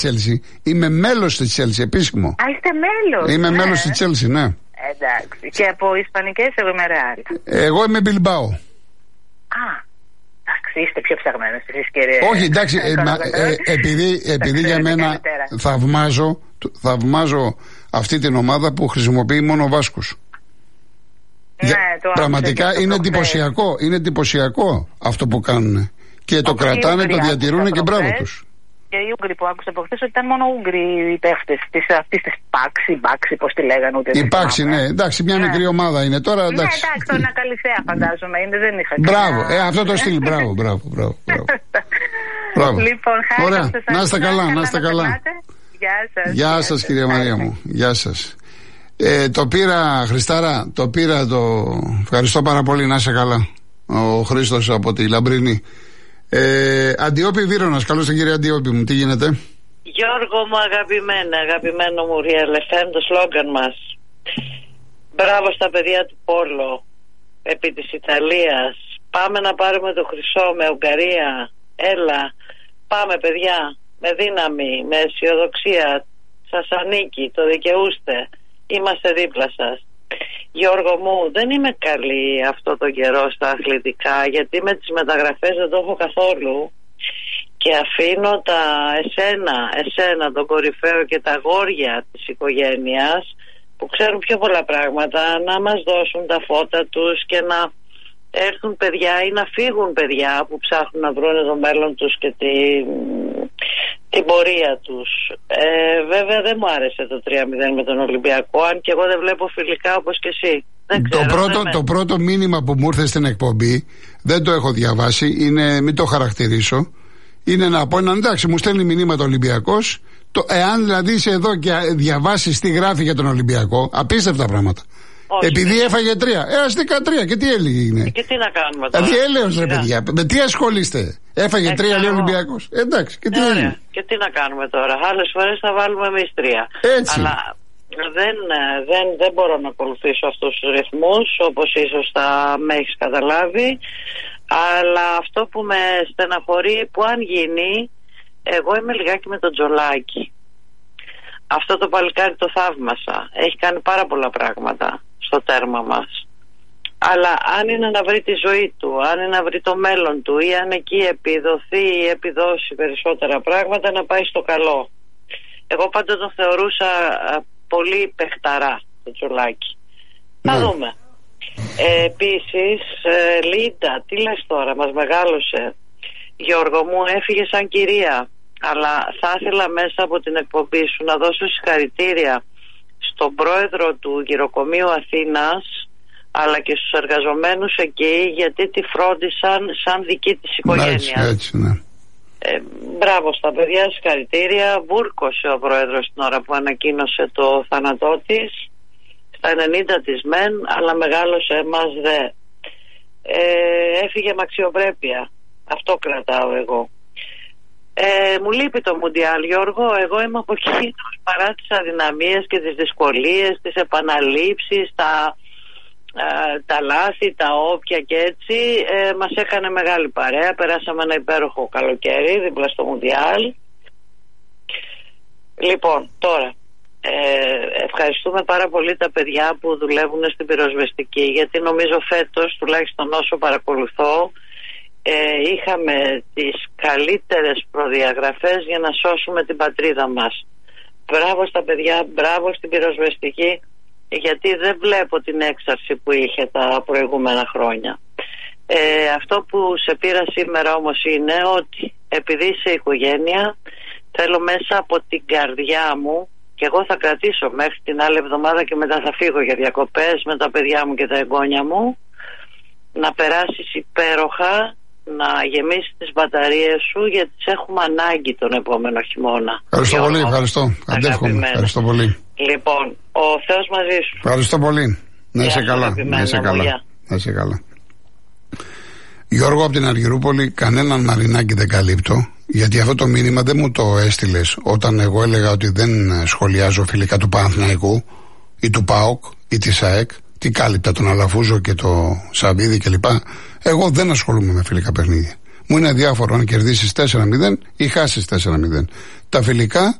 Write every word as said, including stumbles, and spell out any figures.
Τσέλσι. Είμαι μέλος της Τσέλσι, επίσημο. Α, είστε μέλος. Είμαι ναι. μέλος της Τσέλσι, ναι. Εντάξει. Και από Ισπανικές, εγώ είμαι Ρεάλ. Εγώ είμαι Μπιλμπάο. Α, εντάξει, είστε πιο ψαγμένος εσείς, κύριε. Όχι, εντάξει, ε, μα, ε, επειδή, επειδή για μένα θαυμάζω, θαυμάζω αυτή την ομάδα που χρησιμοποιεί μόνο Βάσκους. Ναι, για, το πραγματικά το είναι εντυπωσιακό, είναι εντυπωσιακό αυτό που κάνουν. Και το Όχι, κρατάνε, το διατηρούν και μπράβο τους. Και οι Ούγγροι που άκουσα από χθες ότι ήταν μόνο Ούγγροι οι παίχτες αυτής της Πάξη, Μπάξη, πώς τη λέγανε ούτε. Η Πάξη, ναι, εντάξει, μια ναι. μικρή ομάδα είναι τώρα. Εντάξει. Ναι, εντάξει, τον Ακαλυθέα φαντάζομαι είναι, δεν είχα. Μπράβο, ε, αυτό το στυλ, μπράβο, μπράβο, μπράβο. μπράβο. Λοιπόν, ωραία, να είστε καλά, να είστε καλά. Γεια σας. Γεια σας, κυρία Μαρία μου, γεια σας. Ε, το πήρα, Χριστάρα, το πήρα, το ευχαριστώ πάρα πολύ, να είσαι καλά. Ο Χρήστος από τη Λαμπρινή. Ε, Αντιόπη Βύρωνας, καλώς την κυρία Αντιόπη μου, τι γίνεται? Γιώργο μου αγαπημένα, αγαπημένο μου Real εφ εμ, το σλόγγαν μας. Μπράβο στα παιδιά του Πόλο, επί της Ιταλίας. Πάμε να πάρουμε το χρυσό με Ουγγαρία. Έλα, πάμε παιδιά, με δύναμη, με αισιοδοξία. Σας ανήκει, το δικαιούστε. Είμαστε δίπλα σας. Γιώργο μου, δεν είμαι καλή αυτό το καιρό στα αθλητικά, γιατί με τις μεταγραφές δεν το έχω καθόλου και αφήνω τα εσένα, εσένα τον κορυφαίο και τα αγόρια της οικογένειας που ξέρουν πιο πολλά πράγματα να μας δώσουν τα φώτα τους και να έρθουν παιδιά ή να φύγουν παιδιά που ψάχνουν να βρουν το μέλλον τους και την, την πορεία τους. Ε, βέβαια δεν μου άρεσε το τρία μηδέν με τον Ολυμπιακό, αν και εγώ δεν βλέπω φιλικά όπως και εσύ. Δεν ξέρω, το, πρώτο, το πρώτο μήνυμα που μου ήρθε στην εκπομπή, δεν το έχω διαβάσει, είναι, μην το χαρακτηρίσω, είναι να πω έναν, εντάξει, μου στέλνει μηνύματα Ολυμπιακός, το, εάν δηλαδή είσαι εδώ και διαβάσεις τι γράφει για τον Ολυμπιακό, απίστευτα πράγματα. Όχι, επειδή ναι. έφαγε τρία. Ε, αστικά τρία. Και τι έγινε. Και τι να κάνουμε τώρα. Δηλαδή έλεος ρε παιδιά. Με τι ασχολείστε. Έφαγε Έξα τρία, λέει ο Ολυμπιακός. Ε, εντάξει. Και τι ε, έγινε. Και τι να κάνουμε τώρα. Άλλες φορές θα βάλουμε εμείς τρία. Έτσι. Αλλά δεν, δεν, δεν μπορώ να ακολουθήσω αυτούς τους ρυθμούς, όπως ίσως θα με έχεις καταλάβει. Αλλά αυτό που με στεναχωρεί, που αν γίνει, εγώ είμαι λιγάκι με τον Τζολάκη. Αυτό το παλικάρι το θαύμασα. Έχει κάνει πάρα πολλά πράγματα στο τέρμα μας. Αλλά αν είναι να βρει τη ζωή του, αν είναι να βρει το μέλλον του ή αν εκεί επιδοθεί ή επιδώσει περισσότερα πράγματα, να πάει στο καλό. Εγώ πάντα τον θεωρούσα α, πολύ παιχταρά το Τζολάκη. Θα ναι. δούμε. Ε, επίσης, ε, Λίντα, τι λες τώρα, μας μεγάλωσε. Γιώργο μου, έφυγε σαν κυρία. Αλλά θα ήθελα μέσα από την εκπομπή σου να δώσω συγχαρητήρια στον πρόεδρο του γυροκομείου Αθήνας αλλά και στους εργαζομένους εκεί, γιατί τη φρόντισαν σαν δική της οικογένεια. Έτσι, έτσι, ναι. ε, μπράβο στα παιδιά, συγχαρητήρια. Βούρκωσε ο πρόεδρος την ώρα που ανακοίνωσε το θάνατό της, στα ενενήντα της μεν, αλλά μεγάλωσε εμάς δε. Ε, έφυγε με αξιοπρέπεια. Αυτό κρατάω εγώ. Ε, μου λείπει το Μουντιάλ, Γιώργο. Εγώ είμαι από εκείνους, παρά τις αδυναμίες και τις δυσκολίες, τις επαναλήψεις, τα, ε, τα λάθη, τα όποια και έτσι, ε, μας έκανε μεγάλη παρέα. Περάσαμε ένα υπέροχο καλοκαίρι δίπλα στο Μουντιάλ. Λοιπόν, τώρα ε, ευχαριστούμε πάρα πολύ τα παιδιά που δουλεύουν στην πυροσβεστική, γιατί νομίζω φέτος, τουλάχιστον όσο παρακολουθώ, Ε, είχαμε τις καλύτερες προδιαγραφές για να σώσουμε την πατρίδα μας. Μπράβο στα παιδιά, μπράβο στην πυροσβεστική, γιατί δεν βλέπω την έξαρση που είχε τα προηγούμενα χρόνια. Ε, αυτό που σε πήρα σήμερα όμως είναι ότι επειδή είσαι οικογένεια, θέλω μέσα από την καρδιά μου, και εγώ θα κρατήσω μέχρι την άλλη εβδομάδα και μετά θα φύγω για διακοπές με τα παιδιά μου και τα εγγόνια μου, να περάσεις υπέροχα, να γεμίσει τις μπαταρίες σου, γιατί τις έχουμε ανάγκη τον επόμενο χειμώνα. Ευχαριστώ πολύ, ευχαριστώ. Αντεύχομαι. Ευχαριστώ πολύ. Λοιπόν, ο Θεός μαζί σου. Ευχαριστώ πολύ. Να είσαι καλά. Να είσαι καλά. Να είσαι καλά. Γιώργο από την Αργυρούπολη, κανέναν Μαρινάκη δεν καλύπτω, γιατί αυτό το μήνυμα δεν μου το έστειλες όταν εγώ έλεγα ότι δεν σχολιάζω φιλικά του Παναθηναϊκού ή του ΠΑΟΚ ή της ΑΕΚ. Τι κάλυπτα τον Αλαφούζο και το Σαββίδη κλπ. Εγώ δεν ασχολούμαι με φιλικά παιχνίδια. Μου είναι αδιάφορο αν κερδίσεις τέσσερα μηδέν ή χάσεις τέσσερα μηδέν. Τα φιλικά